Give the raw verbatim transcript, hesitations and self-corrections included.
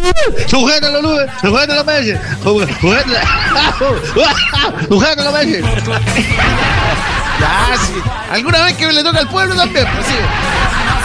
Sujeta los lunes, sujeta los meses, sujeta, sujeta los meses. Ya, sí. Alguna vez que me le toca al pueblo también, pues sí.